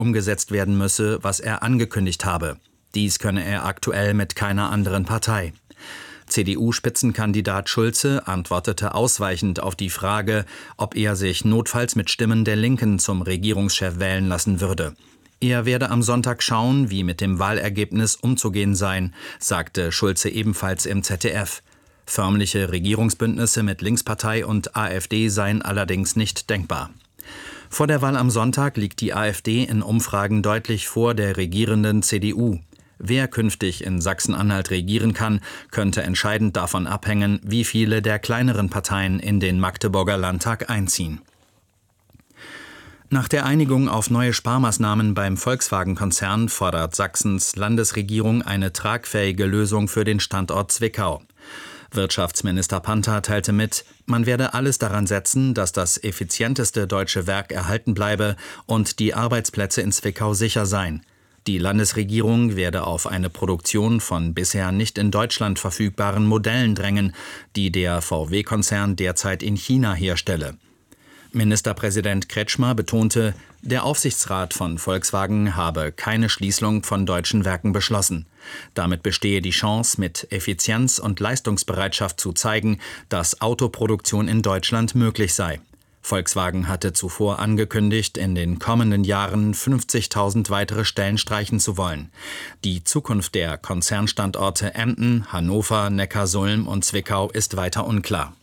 umgesetzt werden müsse, was er angekündigt habe. Dies könne er aktuell mit keiner anderen Partei. CDU-Spitzenkandidat Schulze antwortete ausweichend auf die Frage, ob er sich notfalls mit Stimmen der Linken zum Regierungschef wählen lassen würde. Er werde am Sonntag schauen, wie mit dem Wahlergebnis umzugehen sein, sagte Schulze ebenfalls im ZDF. Förmliche Regierungsbündnisse mit Linkspartei und AfD seien allerdings nicht denkbar. Vor der Wahl am Sonntag liegt die AfD in Umfragen deutlich vor der regierenden CDU. Wer künftig in Sachsen-Anhalt regieren kann, könnte entscheidend davon abhängen, wie viele der kleineren Parteien in den Magdeburger Landtag einziehen. Nach der Einigung auf neue Sparmaßnahmen beim Volkswagen-Konzern fordert Sachsens Landesregierung eine tragfähige Lösung für den Standort Zwickau. Wirtschaftsminister Panther teilte mit, man werde alles daran setzen, dass das effizienteste deutsche Werk erhalten bleibe und die Arbeitsplätze in Zwickau sicher seien. Die Landesregierung werde auf eine Produktion von bisher nicht in Deutschland verfügbaren Modellen drängen, die der VW-Konzern derzeit in China herstelle. Ministerpräsident Kretschmer betonte, der Aufsichtsrat von Volkswagen habe keine Schließung von deutschen Werken beschlossen. Damit bestehe die Chance, mit Effizienz und Leistungsbereitschaft zu zeigen, dass Autoproduktion in Deutschland möglich sei. Volkswagen hatte zuvor angekündigt, in den kommenden Jahren 50.000 weitere Stellen streichen zu wollen. Die Zukunft der Konzernstandorte Emden, Hannover, Neckarsulm und Zwickau ist weiter unklar.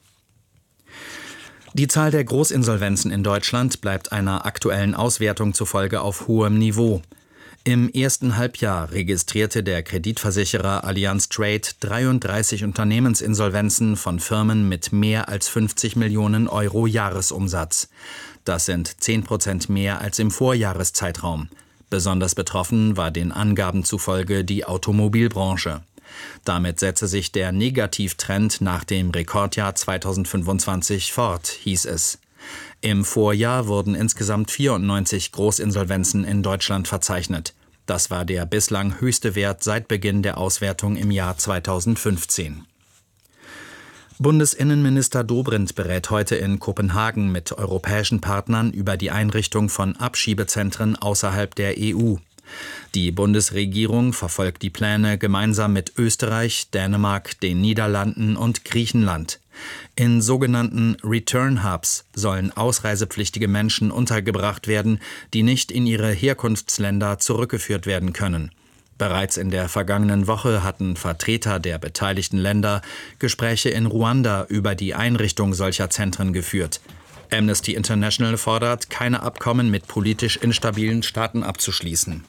Die Zahl der Großinsolvenzen in Deutschland bleibt einer aktuellen Auswertung zufolge auf hohem Niveau. Im ersten Halbjahr registrierte der Kreditversicherer Allianz Trade 33 Unternehmensinsolvenzen von Firmen mit mehr als 50 Millionen Euro Jahresumsatz. Das sind 10% mehr als im Vorjahreszeitraum. Besonders betroffen war den Angaben zufolge die Automobilbranche. Damit setze sich der Negativtrend nach dem Rekordjahr 2025 fort, hieß es. Im Vorjahr wurden insgesamt 94 Großinsolvenzen in Deutschland verzeichnet. Das war der bislang höchste Wert seit Beginn der Auswertung im Jahr 2015. Bundesinnenminister Dobrindt berät heute in Kopenhagen mit europäischen Partnern über die Einrichtung von Abschiebezentren außerhalb der EU. Die Bundesregierung verfolgt die Pläne gemeinsam mit Österreich, Dänemark, den Niederlanden und Griechenland. In sogenannten Return Hubs sollen ausreisepflichtige Menschen untergebracht werden, die nicht in ihre Herkunftsländer zurückgeführt werden können. Bereits in der vergangenen Woche hatten Vertreter der beteiligten Länder Gespräche in Ruanda über die Einrichtung solcher Zentren geführt. Amnesty International fordert, keine Abkommen mit politisch instabilen Staaten abzuschließen.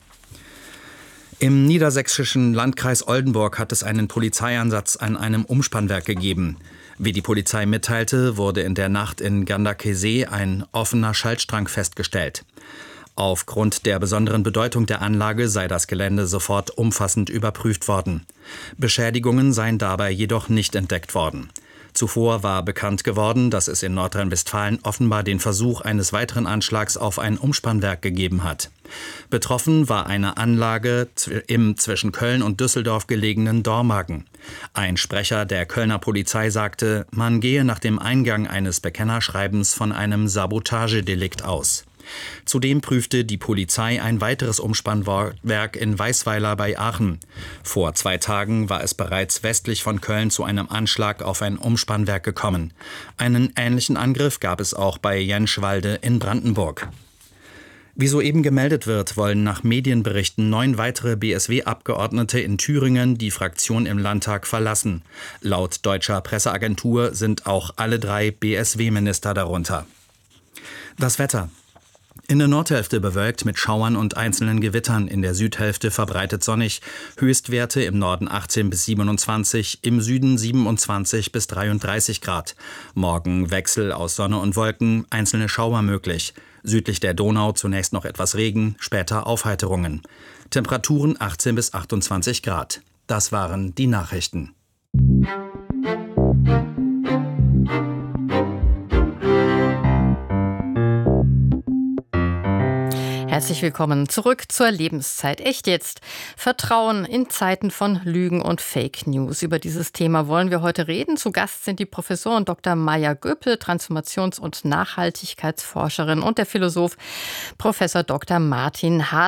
Im niedersächsischen Landkreis Oldenburg hat es einen Polizeieinsatz an einem Umspannwerk gegeben. Wie die Polizei mitteilte, wurde in der Nacht in Gandakesee ein offener Schaltstrang festgestellt. Aufgrund der besonderen Bedeutung der Anlage sei das Gelände sofort umfassend überprüft worden. Beschädigungen seien dabei jedoch nicht entdeckt worden. Zuvor war bekannt geworden, dass es in Nordrhein-Westfalen offenbar den Versuch eines weiteren Anschlags auf ein Umspannwerk gegeben hat. Betroffen war eine Anlage im zwischen Köln und Düsseldorf gelegenen Dormagen. Ein Sprecher der Kölner Polizei sagte, man gehe nach dem Eingang eines Bekennerschreibens von einem Sabotagedelikt aus. Zudem prüfte die Polizei ein weiteres Umspannwerk in Weißweiler bei Aachen. Vor 2 Tagen war es bereits westlich von Köln zu einem Anschlag auf ein Umspannwerk gekommen. Einen ähnlichen Angriff gab es auch bei Jenschwalde in Brandenburg. Wie soeben gemeldet wird, wollen nach Medienberichten 9 weitere BSW-Abgeordnete in Thüringen die Fraktion im Landtag verlassen. Laut deutscher Presseagentur sind auch alle 3 BSW-Minister darunter. Das Wetter. In der Nordhälfte bewölkt mit Schauern und einzelnen Gewittern, in der Südhälfte verbreitet sonnig, Höchstwerte im Norden 18 bis 27, im Süden 27 bis 33 Grad. Morgen Wechsel aus Sonne und Wolken, einzelne Schauer möglich. Südlich der Donau zunächst noch etwas Regen, später Aufheiterungen. Temperaturen 18 bis 28 Grad. Das waren die Nachrichten. Herzlich willkommen zurück zur Lebenszeit. Echt jetzt? Vertrauen in Zeiten von Lügen und Fake News. Über dieses Thema wollen wir heute reden. Zu Gast sind die Professorin Dr. Maja Göpel, Transformations- und Nachhaltigkeitsforscherin, und der Philosoph Professor Dr. Martin Hartmann.